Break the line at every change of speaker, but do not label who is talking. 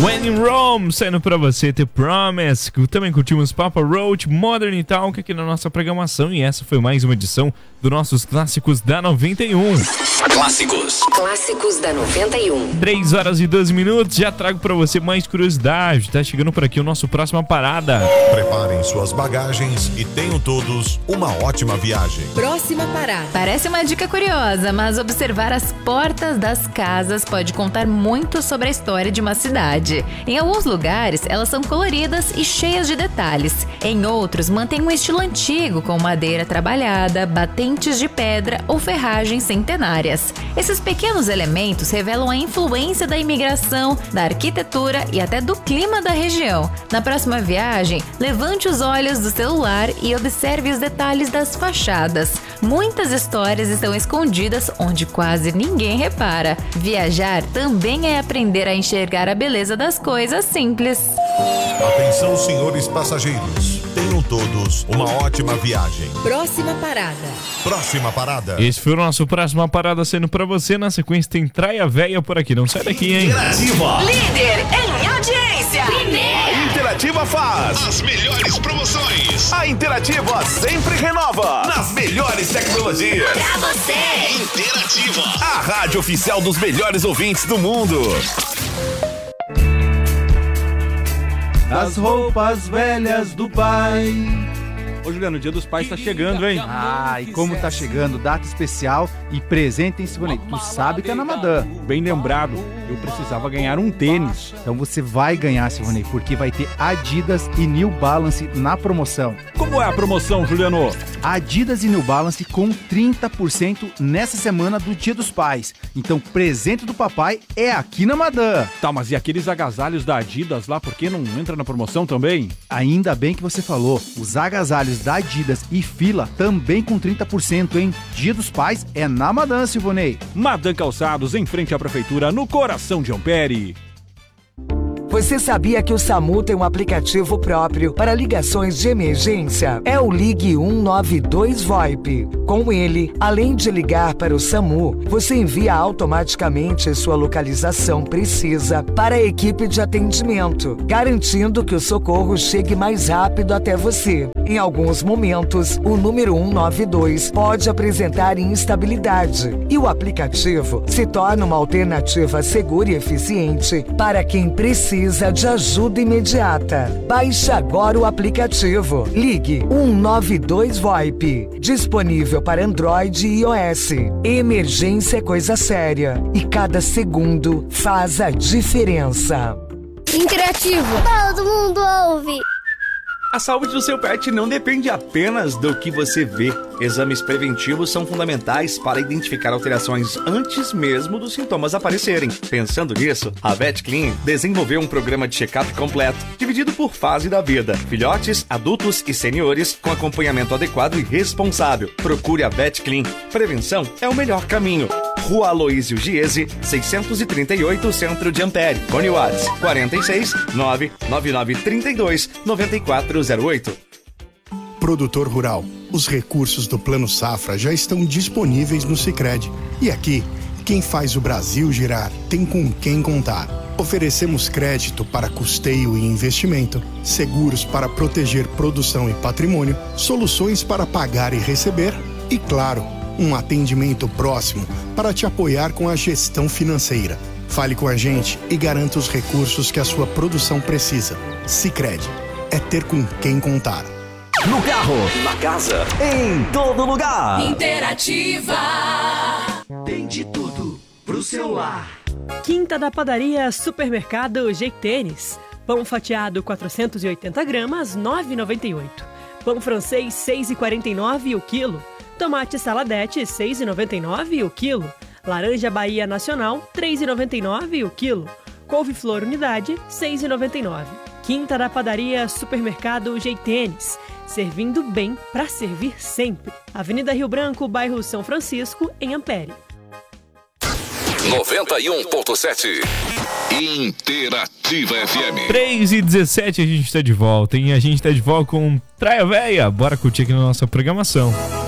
When in Rome, saindo pra você, The Promise. Também curtimos Papa Roach, Modern Talk aqui na nossa programação. E essa foi mais uma edição dos nossos Clássicos da 91.
Clássicos da 91.
3 horas e 12 minutos, já trago pra você mais curiosidade. Tá chegando por aqui o nosso próxima parada.
Preparem suas bagagens e tenham todos uma ótima viagem.
Próxima parada.
Parece uma dica curiosa, mas observar as portas das casas pode contar muito sobre a história de uma cidade. Em alguns lugares, elas são coloridas e cheias de detalhes. Em outros, mantêm um estilo antigo, com madeira trabalhada, batentes de pedra ou ferragens centenárias. Esses pequenos elementos revelam a influência da imigração, da arquitetura e até do clima da região. Na próxima viagem, levante os olhos do celular e observe os detalhes das fachadas. Muitas histórias estão escondidas onde quase ninguém repara. Viajar também é aprender a enxergar a beleza das coisas simples.
Atenção, senhores passageiros. Tenham todos uma ótima viagem.
Próxima parada.
Próxima parada.
Esse foi o nosso próxima parada sendo pra você. Na sequência tem Traia Véia por aqui. Não sai daqui, hein?
Interativa.
Líder em audiência.
A Interativa faz as melhores promoções. A Interativa sempre renova nas melhores tecnologias.
Pra você.
Interativa, a rádio oficial dos melhores ouvintes do mundo.
Das roupas velhas do pai.
Ô Juliano, o Dia dos Pais tá chegando, hein?
Ah, e como tá chegando, data especial e presente em Siboney. Tu sabe que é na Madame.
Bem lembrado, eu precisava ganhar um tênis.
Então você vai ganhar, Siboney, porque vai ter Adidas e New Balance na promoção.
Como é a promoção, Juliano?
Adidas e New Balance com 30% nessa semana do Dia dos Pais. Então, presente do papai é aqui na Madame.
Tá, mas e aqueles agasalhos da Adidas lá, por que não entra na promoção também?
Ainda bem que você falou. Os agasalhos da Adidas e Fila também com 30%, hein? Dia dos Pais é na Madame, Siboney.
Madame Calçados, em frente à prefeitura, no coração de Ampere.
Você sabia que o SAMU tem um aplicativo próprio para ligações de emergência? É o Ligue 192 VoIP. Com ele, além de ligar para o SAMU, você envia automaticamente sua localização precisa para a equipe de atendimento, garantindo que o socorro chegue mais rápido até você. Em alguns momentos, o número 192 pode apresentar instabilidade e o aplicativo se torna uma alternativa segura e eficiente para quem precisa de ajuda imediata. Baixe agora o aplicativo. Ligue 192 VoIP. Disponível para Android e iOS. Emergência é coisa séria e cada segundo faz a diferença.
Interativo. Todo mundo ouve.
A saúde do seu pet não depende apenas do que você vê. Exames preventivos são fundamentais para identificar alterações antes mesmo dos sintomas aparecerem. Pensando nisso, a VetClean desenvolveu um programa de check-up completo, dividido por fase da vida: filhotes, adultos e seniores, com acompanhamento adequado e responsável. Procure a VetClean. Prevenção é o melhor caminho. Rua Aloísio Giese, 638, Centro de Ampere. Fone WhatsApp 46 99932 9408.
Produtor rural, os recursos do Plano Safra já estão disponíveis no Sicredi. E aqui, quem faz o Brasil girar tem com quem contar. Oferecemos crédito para custeio e investimento, seguros para proteger produção e patrimônio, soluções para pagar e receber e, claro, um atendimento próximo para te apoiar com a gestão financeira. Fale com a gente e garanta os recursos que a sua produção precisa. Sicredi, é ter com quem contar.
No carro, na casa, em todo lugar.
Interativa.
Tem de tudo pro celular.
Quinta da Padaria Supermercado Jeitênis. Pão fatiado 480 gramas, R$ 9,98. Pão francês, R$ 6,49 o quilo. Tomate saladete, R$ 6,99 o quilo. Laranja Bahia Nacional, R$ 3,99 o quilo. Couve-flor unidade, R$ 6,99. Quinta da Padaria Supermercado Jeitênis. Servindo bem para servir sempre. Avenida Rio Branco, bairro São Francisco, em Ampere.
91.7 Interativa FM.
3h17 a gente tá de volta, hein? A gente tá de volta com Traia Véia. Bora curtir aqui na nossa programação.